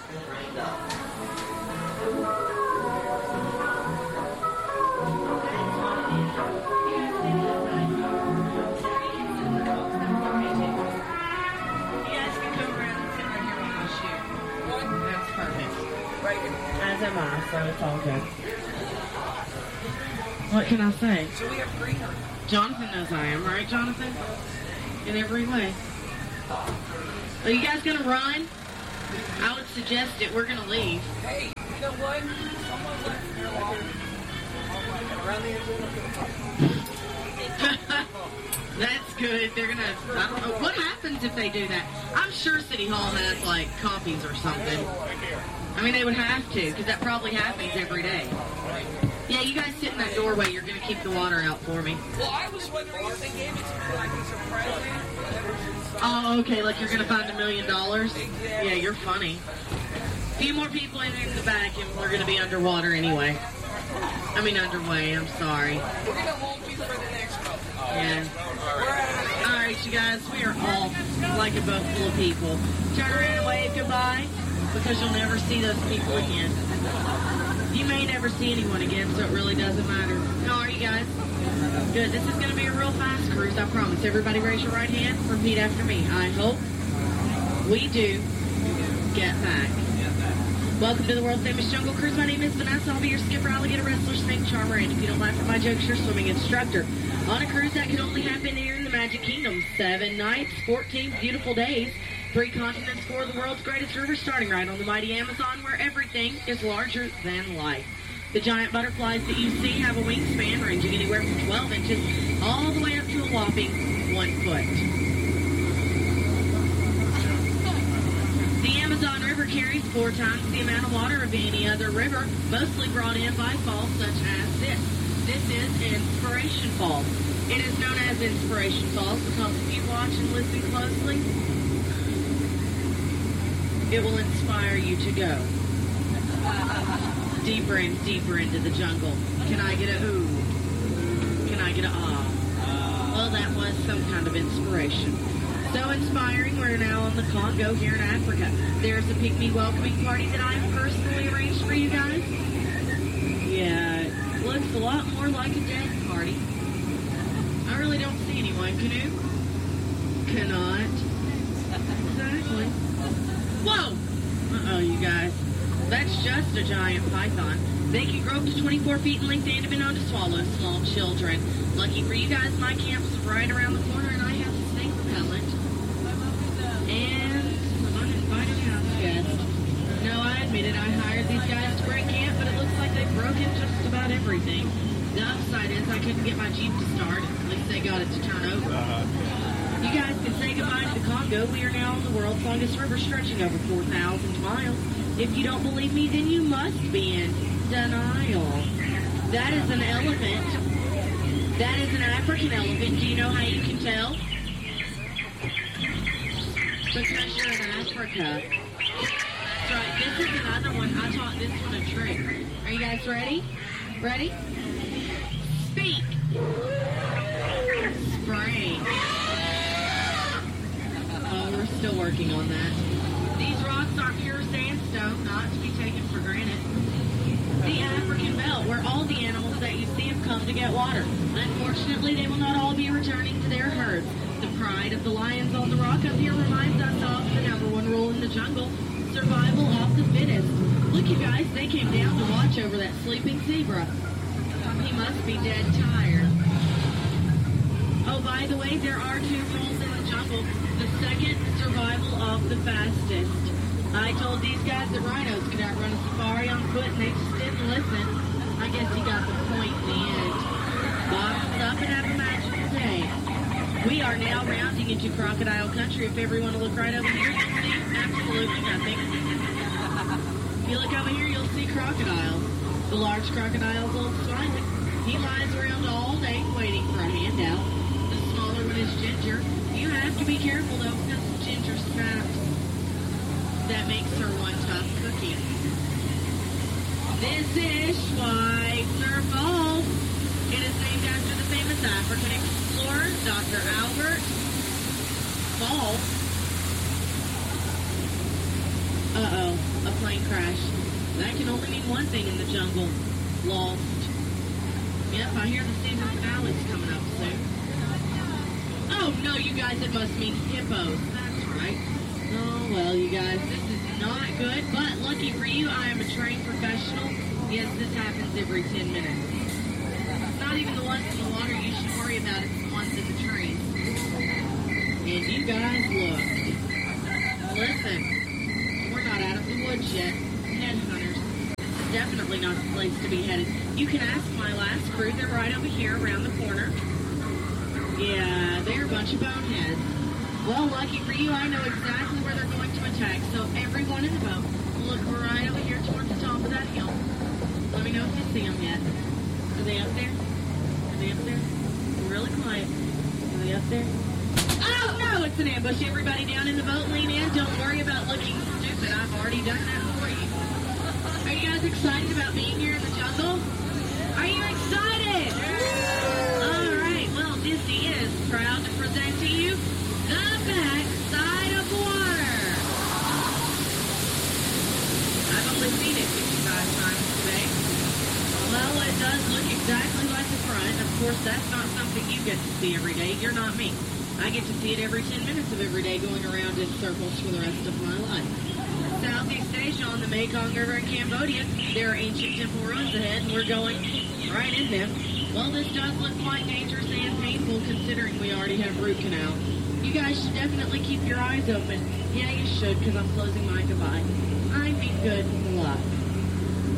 As am I, so it's all good. What can I say? So we have greenery. Jonathan knows I am, right, Jonathan? In every way. Are you guys gonna run? I would suggest it. We're gonna leave. Hey, you know what? Someone left their water. Around the edge. That's good. They're gonna, I don't know. What happens if they do that? I'm sure City Hall has, like, copies or something. I mean, they would have to, because that probably happens every day. Yeah, you guys sit in that doorway. You're going to keep the water out for me. Well, I was wondering if they gave it to me like as a present. Oh, okay, like you're going to find $1 million? Yeah, you're funny. A few more people in the back, and we're going to be underwater anyway. I mean, underway, I'm sorry. We're going to hold you for the next row. Yeah. All right, you guys, we are all like a boat full of people. Turn around and wave goodbye, because you'll never see those people again. You may never see anyone again, so it really doesn't matter. How are you guys? Good. This is going to be a real fast cruise, I promise. Everybody raise your right hand. Repeat after me. I hope we do get back. Welcome to the world famous Jungle Cruise. My name is Vanessa. I'll be your skipper, alligator wrestler, snake charmer, and if you don't laugh at my jokes, your swimming instructor. On a cruise that can only happen here in the Magic Kingdom. 7 nights, 14 beautiful days, 3 continents, 4 of the world's greatest rivers, starting right on the mighty Amazon, where everything is larger than life. The giant butterflies that you see have a wingspan ranging anywhere from 12 inches all the way up to a whopping 1 foot. The Amazon River carries 4 times the amount of water of any other river, mostly brought in by falls such as this. This is Inspiration Falls. It is known as Inspiration Falls because if you watch and listen closely, it will inspire you to go deeper and deeper into the jungle. Can I get a ooh? Can I get a ah? Well, that was some kind of inspiration. So inspiring, we're now on the Congo here in Africa. There's a pygmy welcoming party that I've personally arranged for you guys. Yeah, it looks a lot more like a dead party. I really don't see anyone. Canoe? Cannot. Exactly. Whoa! Uh-oh, you guys. That's just a giant python. They can grow up to 24 feet in length and have been known to swallow small children. Lucky for you guys, my camp's right around the corner and I have a snake repellent. And an uninvited house guest. No, I admit it, I hired these guys to break camp, but it looks like they've broken just about everything. The upside is I couldn't get my Jeep to start. At least they got it to turn over. You guys can say goodbye to the Congo. We are now on the world's longest river, stretching over 4,000 miles. If you don't believe me, then you must be in denial. That is an elephant. That is an African elephant. Do you know how you can tell? Because you're in Africa. That's right. This is another one. I taught this one a trick. Are you guys ready? Ready? Speak. Spray. Oh, we're still working on that. These rocks are pure sandstone, not to be taken for granted. The African belt, where all the animals that you see have come to get water. Unfortunately, they will not all be returning to their herds. The pride of the lions on the rock up here reminds us of the #1 rule in the jungle, survival of the fittest. Look, you guys, they came down to watch over that sleeping zebra. He must be dead tired. Oh, by the way, there are 2 rules in the jungle. The second, survival of the fastest. I told these guys that rhinos could outrun a safari on foot, and they just didn't listen. I guess he got the point in the end. Box up and have a magical day. We are now rounding into crocodile country. If everyone will look right over here, you'll see absolutely nothing. If you look over here, you'll see crocodiles. The large crocodile's old Smiley. He lies around all day waiting for a handout. The smaller one is Ginger. You have to be careful, though, because Ginger snaps. That makes her one tough cookie. This is Schweitzer Falls. It is named after the famous African explorer, Dr. Albert Falls. Uh-oh. A plane crash. That can only mean one thing in the jungle. Lost. Yep, I hear the season finale's coming up soon. Oh, no, you guys, it must mean hippos. That's right. Oh, well, you guys, this is not good, but lucky for you, I am a trained professional. Yes, this happens every 10 minutes. It's not even the ones in the water you should worry about, it's the ones in the trees. And you guys, look. Listen, we're not out of the woods yet. Headhunters. This is definitely not the place to be headed. You can ask my last crew. They're right over here around the corner. Yeah, they're a bunch of boneheads. Well, lucky for you, I know exactly where they're going to attack. So everyone in the boat, look right over here towards the top of that hill. Let me know if you see them yet. Are they up there? Are they up there? Really quiet. Are they up there? Oh, no, it's an ambush. Everybody down in the boat, lean in. Don't worry about looking stupid. I've already done that for you. Are you guys excited about being here in the jungle? Are you excited? All right, well, Disney is proud to present to you the backside of water. I've only seen it 55 times today. Well, it does look exactly like the front. Of course, that's not something you get to see every day. You're not me. I get to see it every 10 minutes of every day going around in circles for the rest of my life. Southeast Asia on the Mekong River in Cambodia, there are ancient temple ruins ahead, and we're going right in them. Well, this does look quite dangerous and painful considering we already have root canal. You guys should definitely keep your eyes open. Yeah, you should, because I'm closing mine goodbye. I mean good luck.